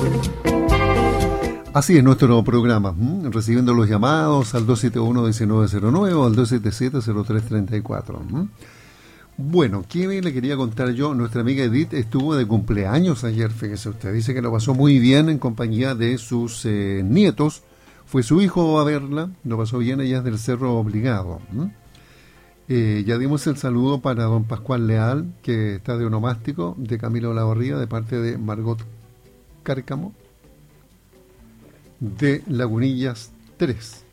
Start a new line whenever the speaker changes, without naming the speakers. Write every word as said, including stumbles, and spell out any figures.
Así es nuestro programa, ¿m? Recibiendo los llamados al dos siete uno, uno nueve cero nueve o al dos siete siete, cero tres tres cuatro. ¿m? Bueno, ¿qué le quería contar yo? Nuestra amiga Edith estuvo de cumpleaños ayer, fíjese usted. Dice que lo pasó muy bien en compañía de sus eh, nietos. Fue su hijo a verla, lo pasó bien, ella es del Cerro Obligado. ¿m? Eh, ya dimos el saludo para don Pascual Leal, que está de onomástico, de Camilo Olavarría, de parte de Margot Cárcamo, de Lagunillas tres.